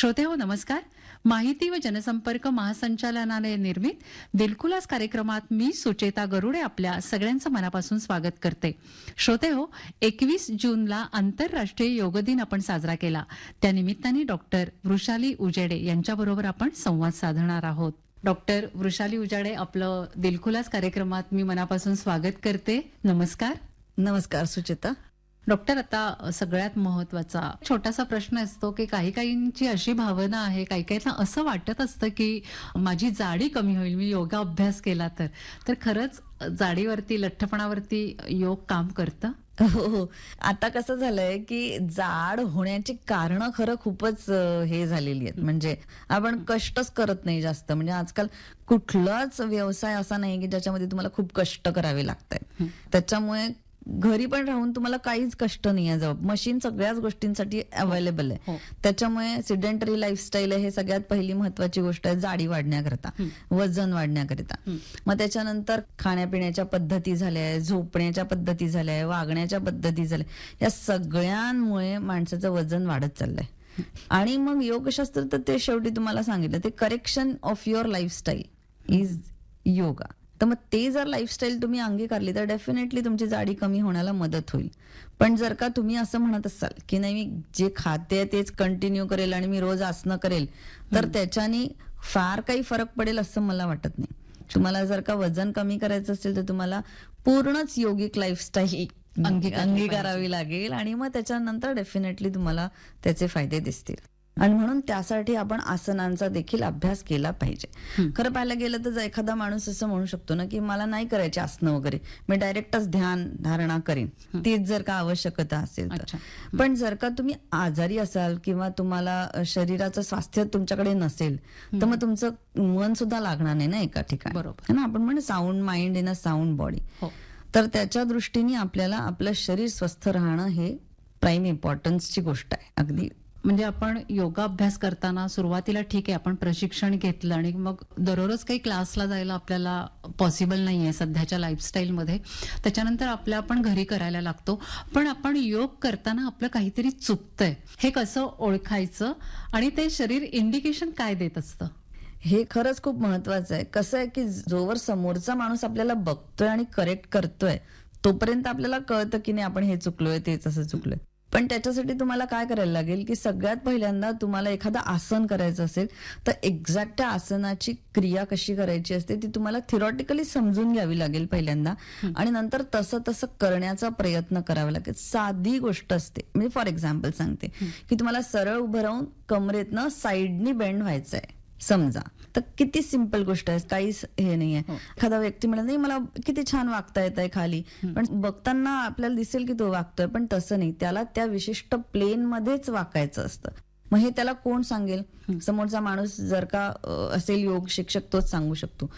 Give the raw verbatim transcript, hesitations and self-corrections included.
श्रोते हो नमस्कार. माहिती व जनसंपर्क महासंचालनालय निर्मित दिलखुलास कार्यक्रमात मी सुचेता गरुडे आपल्या सगळ्यांचं मनापासून स्वागत करते. श्रोते हो, एकवीस जूनला आंतरराष्ट्रीय योग दिन आपण साजरा केला. त्यानिमित्ताने डॉक्टर वृषाली उजेडे यांच्याबरोबर आपण संवाद साधणार आहोत. डॉक्टर वृषाली उजेडे, आपलं दिलखुलास कार्यक्रमात मी मनापासून स्वागत करते. नमस्कार. नमस्कार सुचेता. डॉक्टर, आता सगळ्यात महत्वाचा छोटासा प्रश्न असतो की काही काहींची अशी भावना आहे, काही काहींना असं वाटत असतं की माझी जाडी कमी होईल मी योगा अभ्यास केला तर तर खरंच जाडीवरती, लठ्ठपणावरती योग काम करतं? हो हो. आता कसं झालंय की जाड होण्याची कारणं खरं खूपच हे झालेली आहेत. म्हणजे आपण कष्टच करत नाही जास्त. म्हणजे आजकाल कुठलाच व्यवसाय असा नाही की ज्याच्यामध्ये तुम्हाला खूप कष्ट करावे लागतात. त्याच्यामुळे घरी पण राहून तुम्हाला काहीच कष्ट नाही आहे. जवळ मशीन सगळ्याच गोष्टींसाठी अवेलेबल आहे. त्याच्यामुळे सिडेंटरी लाईफस्टाईल आहे, हे सगळ्यात पहिली महत्वाची गोष्ट आहे जाडी वाढण्याकरता, वजन वाढण्याकरिता. मग त्याच्यानंतर खाण्यापिण्याच्या पद्धती झाल्या, झोपण्याच्या पद्धती झाल्या, वागण्याच्या पद्धती झाल्या, या सगळ्यांमुळे माणसाचं वजन वाढत चाललंय. आणि मग योगशास्त्र तर ते शेवटी तुम्हाला सांगितलं, ते correction of your lifestyle is yoga. तर मग ते जर लाईफस्टाईल तुम्ही अंगीकारली तर डेफिनेटली तुमची जाडी कमी होण्याला मदत होईल. पण जर का तुम्ही असं म्हणत असाल की नाही मी जे खाते तेच कंटिन्यू करेल आणि मी रोज आसनं करेल, तर त्याच्याने फार काही फरक पडेल असं मला वाटत नाही. तुम्हाला जर का वजन कमी करायचं असेल तर तुम्हाला पूर्णच योगिक लाईफस्टाईल अंगीकारावी लागेल आणि मग त्याच्यानंतर डेफिनेटली तुम्हाला त्याचे फायदे दिसतील. आणि म्हणून त्यासाठी आपण आसनांचा देखील अभ्यास केला पाहिजे. खरं पाहायला गेलं तर एखादा माणूस असं म्हणू शकतो ना की मला नाही करायचे आसनं वगैरे, मी डायरेक्टच ध्यान धारणा करीन, तीच जर का आवश्यकता असेल तर. पण जर का तुम्ही आजारी असाल किंवा तुम्हाला शरीराचं स्वास्थ्य तुमच्याकडे नसेल तर मग तुमचं मन सुद्धा लागणार नाही ना एका ठिकाणी. बरोबर ना. आपण म्हणतो sound mind in a sound body. तर त्याच्या दृष्टीने आपल्याला आपलं शरीर स्वस्थ राहणं हे प्राईम इम्पॉर्टन्सची गोष्ट आहे. अगदी म्हणजे आपण योगा अभ्यास करताना सुरुवातीला ठीक आहे, आपण प्रशिक्षण घेतलं आणि मग दररोज काही क्लासला जायला आपल्याला पॉसिबल नाहीये सध्याच्या लाईफस्टाईलमध्ये. त्याच्यानंतर आपल्या आपण घरी करायला लागतो. पण आपण योग करताना आपलं काहीतरी चुकतंय, हे कसं ओळखायचं आणि ते शरीर इंडिकेशन काय देत असतं? हे खरंच खूप महत्वाचं आहे. कसं आहे की जोवर समोरचा माणूस आपल्याला बघतोय आणि करेक्ट करतोय तोपर्यंत आपल्याला कळतं की नाही आपण हे चुकलोय, तेच असं चुकलोय. पण त्याच्यासाठी तुम्हाला काय करायला लागेल की सगळ्यात पहिल्यांदा तुम्हाला एखादं आसन करायचं असेल तर एक्झॅक्ट त्या आसनाची क्रिया कशी करायची असते ती तुम्हाला थिअरॉटिकली समजून घ्यावी लागेल पहिल्यांदा, आणि नंतर तसं तसं करण्याचा प्रयत्न करावा लागेल. साधी गोष्ट असते. म्हणजे फॉर एक्झाम्पल सांगते की तुम्हाला सरळ उभं राहून कमरेतनं साईडनी बेंड व्हायचंय समजा, तर किती सिंपल गोष्ट आहे, काहीच हे नाहीये. एखादा व्यक्ती म्हणत नाही मला किती छान वागता येत आहे खाली, पण बघताना आपल्याला दिसेल की तो वागतोय, पण तसं नाही, त्याला त्या विशिष्ट प्लेन मध्येच वाकायचं असतं. मग हे त्याला कोण सांगेल? समोरचा माणूस जर का असेल योग शिक्षक तोच सांगू शकतो.